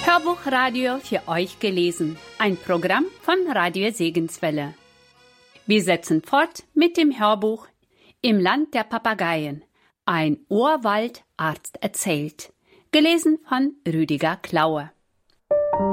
Hörbuchradio für euch gelesen. Ein Programm von Radio Segenswelle. Wir setzen fort mit dem Hörbuch Im Land der Papageien. Ein Urwaldarzt erzählt. Gelesen von Rüdiger Klaue.